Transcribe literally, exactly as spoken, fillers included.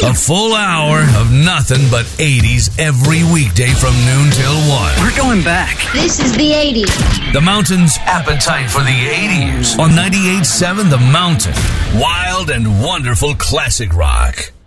A full hour of nothing but eighties every weekday from noon till one. We're going back. This is the eighties. The Mountain's appetite for the eighties on ninety-eight point seven The Mountain. Wild and wonderful classic rock.